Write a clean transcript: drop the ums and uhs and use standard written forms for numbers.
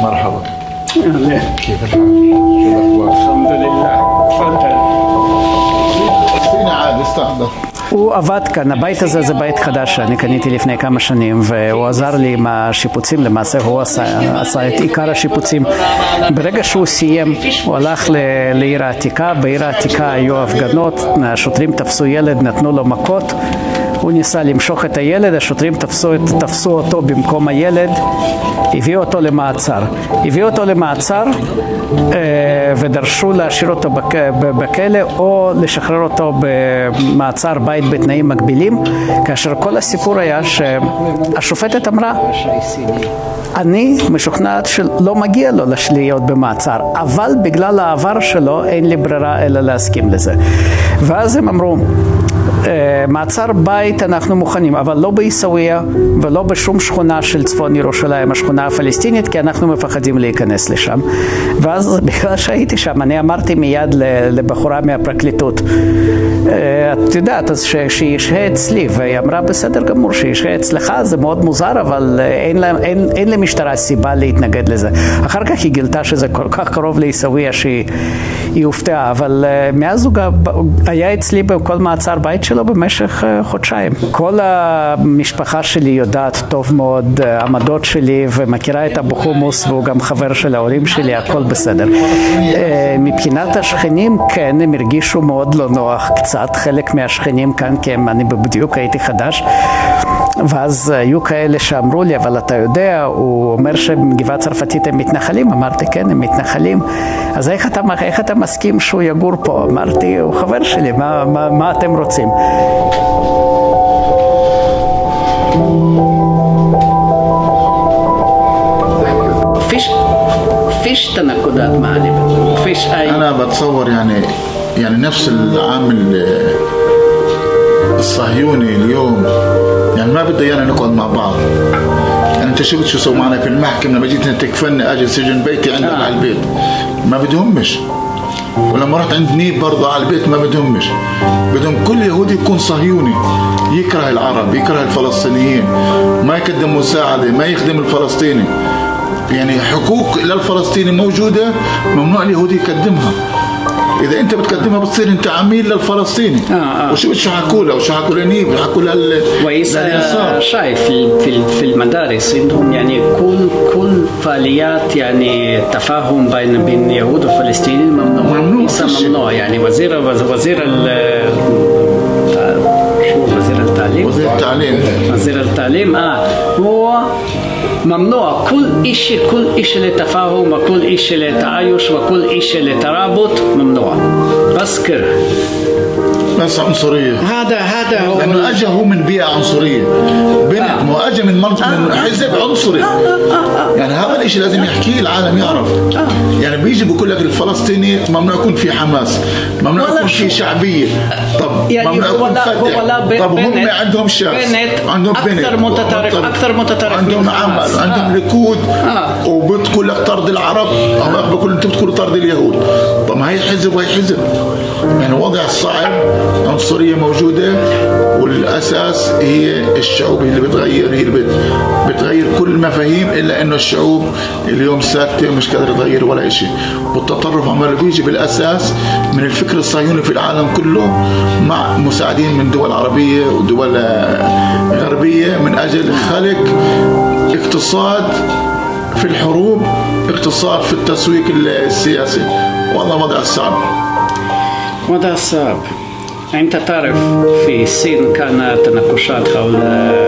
مرحبا. كيف الحال؟ شو الأخبار؟ الحمد لله. تفضل. فينا عاد استحضر. הוא עבד כאן, הבית הזה זה בית חדש שאני קניתי לפני כמה שנים והוא עזר לי עם השיפוצים, למעשה הוא עשה את עיקר השיפוצים. ברגע שהוא סיים הוא הלך לעיר העתיקה, בעיר העתיקה היו הפגנות, השוטרים תפסו ילד, נתנו לו מכות, הוא ניסה למשוך את הילד, השוטרים תפסו אותו במקום הילד, הביאו אותו למעצר ודרשו להשאיר אותו בכלא או לשחרר אותו במעצר בית בתנאים מגבילים, כאשר כל הסיפור היה שהשופטת אמרה, אני משוכנעת שלא מגיע לו להיות במעצר, אבל בגלל העבר שלו אין לי ברירה אלא להסכים לזה. ואז הם אמרו, מעצר בית אנחנו מוכנים, אבל לא בעיסאוויה ולא בשום שכונה של צפון ירושלים, השכונה הפלסטינית, כי אנחנו מפחדים להיכנס לשם. ואז בגלל שהייתי שם, אני אמרתי מיד לבחורה מהפרקליטות, את יודעת, אז שישהה אצלי, והיא אמרה בסדר גמור, שישהה אצלך, זה מאוד מוזר, אבל אין למשטרה סיבה להתנגד לזה. אחר כך היא גילתה שזה כל כך קרוב לעיסאוויה שהיא הופתעה, אבל מאז הוא היה אצלי בכל מעצר בית שלו במשך חודשיים. כל המשפחה שלי יודעת טוב מאוד עמדות שלי ומכירה את אבו חומוס, והוא גם חבר של ההורים שלי, הכל בסדר. מבחינת השכנים, כן, הם הרגישו מאוד לא נוח קצת, חלק מהשכנים כאן, כי אני בדיוק הייתי חדש, ואז היו כאלה שאמרו לי, אבל אתה יודע, הוא אומר שבגבעה צרפתית הם מתנחלים, אמרתי כן, הם מתנחלים, אז איך אתה מסכים שהוא יגור פה? אמרתי, הוא חבר שלי, מה אתם רוצים? فيش تناقضات مع ليبيا، فيش أي. أنا بتصور يعني نفس العامل الصهيوني اليوم، يعني ما بده إيانا نقعد مع بعض. يعني أنت شفت شو سووا معنا في المحكمة لما جيت تكفلني أجل سجن بيتي عندك على البيت، ما بدهمش. ولما رحت عند نيب برضه على البيت ما بدهمش. بدهم كل يهودي يكون صهيوني، يكره العرب، يكره الفلسطينيين، ما يقدم مساعدة، ما يخدم الفلسطيني. يعني حقوق للفلسطيني موجودة، ممنوع اليهودي يقدمها. إذا أنت بتقدمها بتصير أنت عميل للفلسطيني. وشو حكوا له؟ وشو حكوا لنيب؟ حكوا للإنصار. شايف في المدارس عندهم يعني كل فعاليات يعني تفاهم بين يهود وفلسطينيين ممنوع. يعني وزير التعليم هو ممنوع كل إشي للتفاهم وكل إشي للتعايش وكل إشي للترابط ممنوع، بس كره. بس عنصرية. هذا هو. لأنه أجا هو من بيئة عنصرية، بنت مو أجا من منطقة من حزب عنصري. يعني هذا الإشي لازم يحكيه العالم يعرف. يعني بيجي بقول لك الفلسطيني ممنوع يكون في حماس، ممنوع يكون في شعبية. طب يعني ممنوع يكون فتح. طب هم عندهم شاس، عندهم بنت أكثر متطرف، عندهم عمل، عندهم ليكود، وبتقول لك طرد العرب، أو بقول أنت بتقول طرد اليهود. طب ما هي حزب وهي حزب. يعني وضع صعب، عنصرية موجودة، والأساس هي الشعوب اللي بتغير، هي اللي بتغير كل المفاهيم، إلا إنه الشعوب اليوم ساكتة ومش قادرة تغير ولا إشي. والتطرف عمال بيجي بالأساس من الفكر الصهيوني في العالم كله، مع مساعدين من دول عربية ودول غربية، من أجل خلق اقتصاد في الحروب، اقتصاد في التسويق السياسي. والله وضع صعب. وضع صعب. أنت تعرف في الصين كانت تناقشات حول